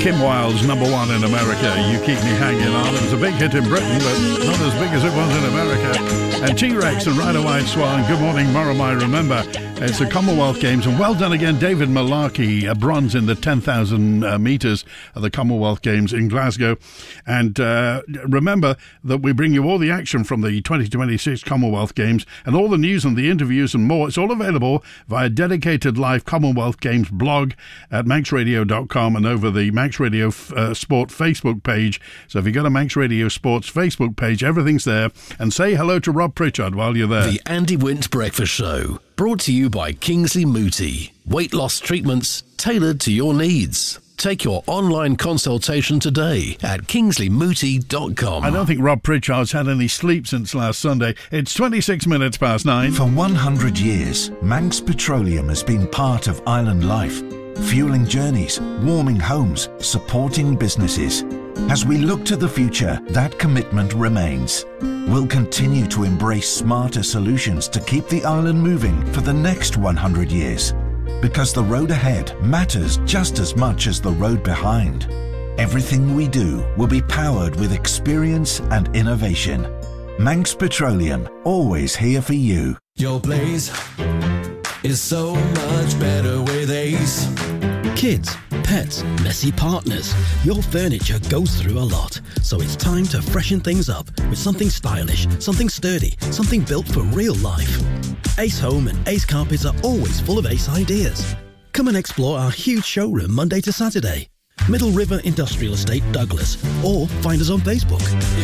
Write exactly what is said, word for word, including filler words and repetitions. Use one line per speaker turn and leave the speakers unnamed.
Kim Wilde's number one in America, You Keep Me Hanging On. It was a big hit in Britain, but not as big as it was in America. And T-Rex and Ride a White Swan, Good Morning Moram, I Remember. It's the Commonwealth Games, and well done again, David Malarkey, a bronze in the ten thousand uh, metres of the Commonwealth Games in Glasgow. And uh, remember that we bring you all the action from the twenty twenty-six Commonwealth Games and all the news and the interviews and more. It's all available via dedicated live Commonwealth Games blog at manx radio dot com and over the Manx Radio uh, Sport Facebook page. So if you go to Manx Radio Sports Facebook page, everything's there. And say hello to Rob Pritchard while you're there.
The Andy Wint Breakfast Show, brought to you by Kingsley Mooti. Weight loss treatments tailored to your needs. Take your online consultation today at kingsley mooti dot com.
I don't think Rob Pritchard's had any sleep since last Sunday. It's twenty-six minutes past nine.
For one hundred years, Manx Petroleum has been part of island life, fueling journeys, warming homes, supporting businesses. As we look to the future, that commitment remains. We'll continue to embrace smarter solutions to keep the island moving for the next one hundred years. Because the road ahead matters just as much as the road behind. Everything we do will be powered with experience and innovation. Manx Petroleum, always here for you.
Your place is so much better with Ace.
Kids, pets, messy partners. Your furniture goes through a lot, so it's time to freshen things up with something stylish, something sturdy, something built for real life. Ace Home and Ace Carpets are always full of Ace ideas. Come and explore our huge showroom Monday to Saturday. Middle River Industrial Estate, Douglas, or find us on Facebook.